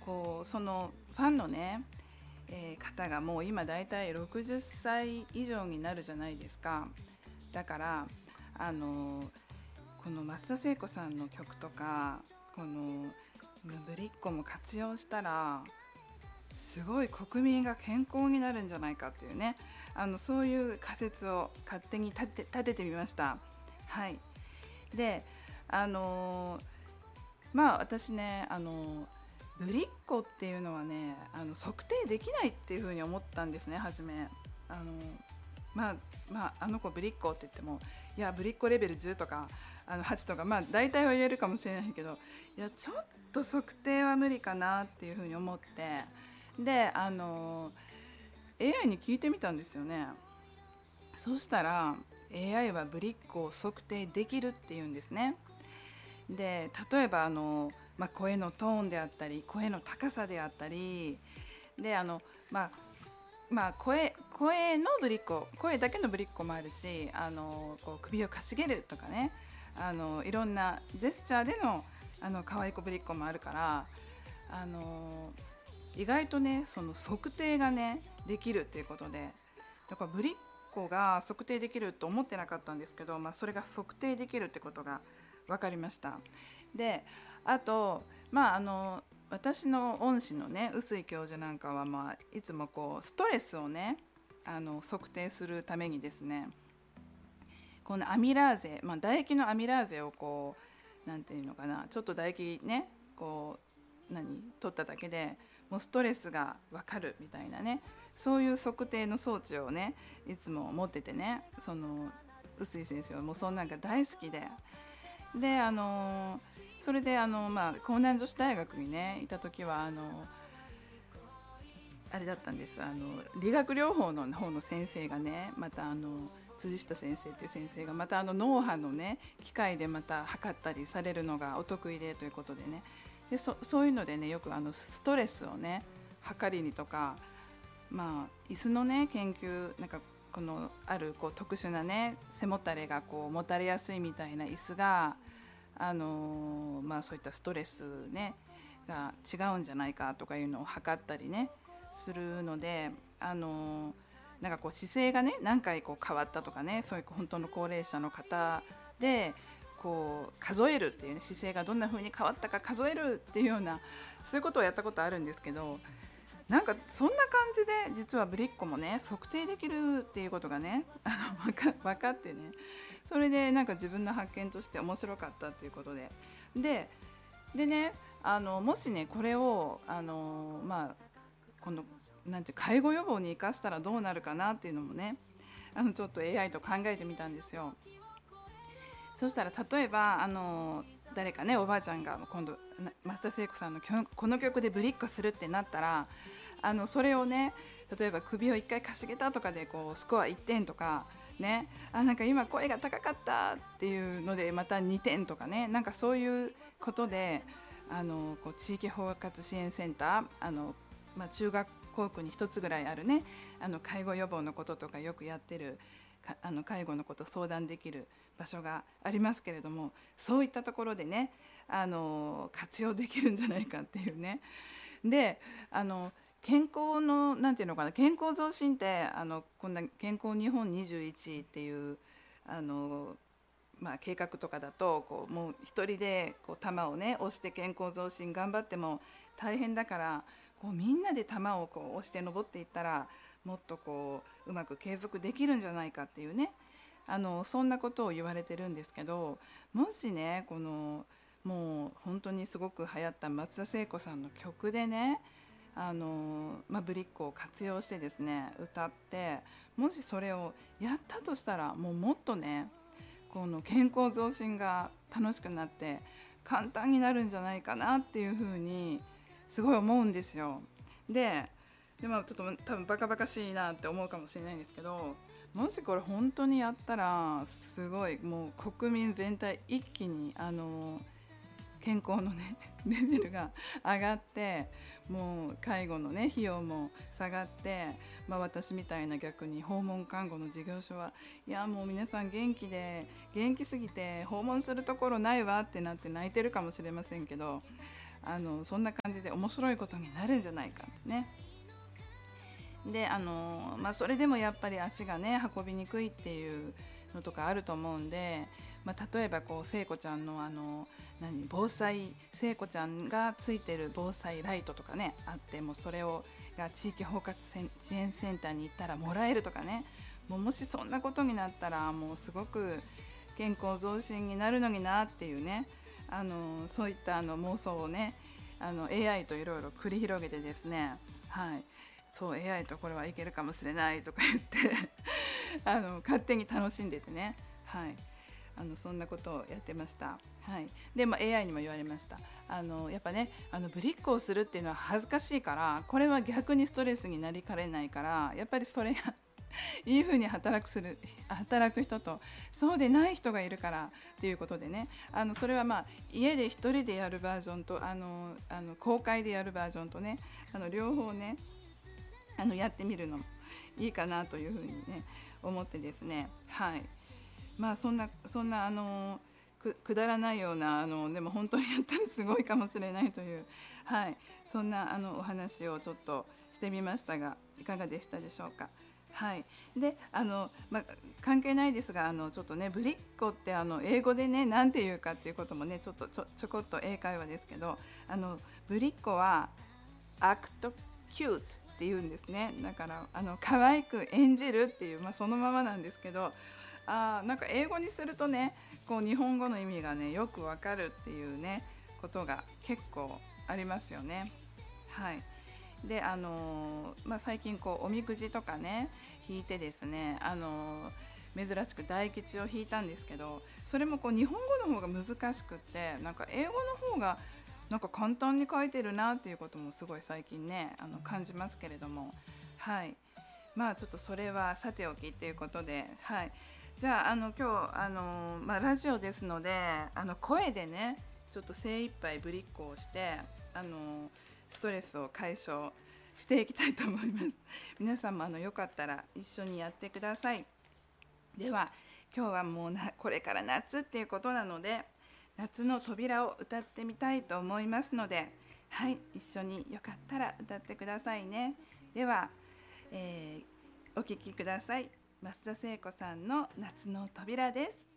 そのファンのね、方がもう今だいたい60歳以上になるじゃないですか。だからこの松田聖子さんの曲とかこのぶりっ子も活用したらすごい国民が健康になるんじゃないかっていうね、そういう仮説を勝手に立ててみました。はい。で、私ね、ぶりっ子っていうのはね、測定できないっていうふうに思ったんですね、初め。あのあの子ぶりっ子って言っても、いやぶりっ子レベル10とか8とか、大体は言えるかもしれないけど、いやちょっと測定は無理かなっていうふうに思って、でAI に聞いてみたんですよね。そうしたら AI はぶりっ子を測定できるっていうんですね。で例えば声のトーンであったり声の高さであったりで声のぶりっ子、声だけのぶりっ子もあるし、こう首をかしげるとかね、いろんなジェスチャーでの可愛い子ぶりっ子もあるから、意外とねその測定がねできるっていうことで、だからぶりっ子が測定できると思ってなかったんですけど、それが測定できるってことが分かりました。であと私の恩師のね臼井教授なんかは、いつもこうストレスをね測定するためにですね、このアミラーゼ、唾液のアミラーゼをこうなんていうのかな、ちょっと唾液ねこう取っただけでもうストレスが分かるみたいなね、そういう測定の装置をねいつも持っててね、その臼井先生はもうそんなんが大好きで、それで江南女子大学にねいた時はあれだったんです。理学療法の方の先生がね、また辻下先生という先生がまた脳波のね機械でまた測ったりされるのがお得意でということでね、そういうのでねよくストレスをね測りにとか、椅子のね研究なんかこのあるこう特殊なね背もたれがこうもたれやすいみたいな椅子がそういったストレスねが違うんじゃないかとかいうのを測ったりねするので、なんかこう姿勢がね何回こう変わったとかね、そういう本当の高齢者の方でこう数えるっていうね、姿勢がどんな風に変わったか数えるっていうような、そういうことをやったことあるんですけど、なんかそんな感じで実はぶりっ子もね測定できるっていうことがね分かってね、それでなんか自分の発見として面白かったっていうことで、でねもしねこれをこのなんて介護予防に生かしたらどうなるかなっていうのもねちょっと AI と考えてみたんですよ。そしたら例えば誰かねおばあちゃんが今度増田聖子さんのこの曲でぶりっ子するってなったら、それをね例えば首を1回かしげたとかでこうスコア1点とかね、なんか今声が高かったっていうのでまた2点とかね、なんかそういうことでこう地域包括支援センター中学校区に一つぐらいあるね介護予防のこととかよくやってる介護のこと相談できる場所がありますけれども、そういったところでね活用できるんじゃないかっていうね。で健康のなんていうのかな、健康増進ってこんな健康日本21っていう計画とかだとこうもう一人でこう玉をね押して健康増進頑張っても大変だから、こうみんなで玉をこう押して登っていったらもっとこううまく継続できるんじゃないかっていうね、そんなことを言われてるんですけど、もしねこのもう本当にすごく流行った松田聖子さんの曲でねぶりっ子を活用してですね歌って、もしそれをやったとしたらもっとねこの健康増進が楽しくなって簡単になるんじゃないかなっていうふうにすごい思うんですよ。でちょっと多分バカバカしいなって思うかもしれないんですけど、もしこれ本当にやったらすごいもう国民全体一気に健康のねレベルが上がって、もう介護のね費用も下がって、私みたいな逆に訪問看護の事業所はいやもう皆さん元気すぎて訪問するところないわってなって泣いてるかもしれませんけど、 そんな感じで面白いことになるんじゃないかってね。でそれでもやっぱり足がね運びにくいっていうのとかあると思うんで、例えばこう聖子ちゃんの防災聖子ちゃんがついてる防災ライトとかねあって、もうそれが地域包括支援センターに行ったらもらえるとかね、もしそんなことになったらもうすごく健康増進になるのになっていうね、そういった妄想をねAI といろいろ繰り広げてですね、はい、そう AI とこれはいけるかもしれないとか言って勝手に楽しんでてね、はい、そんなことをやってました。はい、で、AI にも言われました。やっぱねぶりっ子をするっていうのは恥ずかしいから、これは逆にストレスになりかねないから、やっぱりそれがいい風に働く人とそうでない人がいるからっていうことでね、それは家で一人でやるバージョンと公開でやるバージョンとね両方ねやってみるのもいいかなというふうにね思ってですね、はい、そんなくだらないようなでも本当にやったらすごいかもしれないという、はい、そんなお話をちょっとしてみましたが、いかがでしたでしょうか。はい、で関係ないですがちょっとねぶりっ子って英語でねなんていうかっていうこともねちょこっと英会話ですけど、ぶりっ子はアクトキュートっていうんですね。だから可愛く演じるっていう、そのままなんですけど、なんか英語にするとねこう日本語の意味がねよくわかるっていうねことが結構ありますよね。はい。で最近こうおみくじとかね引いてですね珍しく大吉を引いたんですけど、それもこう日本語の方が難しくって、なんか英語の方がなんか簡単に書いてるなっていうこともすごい最近ね感じますけれども、はい、ちょっとそれはさておきっていうことで、はい、じゃあ今日ラジオですので声でねちょっと精一杯ぶりっ子をしてストレスを解消していきたいと思います。皆さんもよかったら一緒にやってください。では今日はもうこれから夏っていうことなので夏の扉を歌ってみたいと思いますので、はい、一緒によかったら歌ってくださいね。では、お聴きください。増田聖子さんの夏の扉です。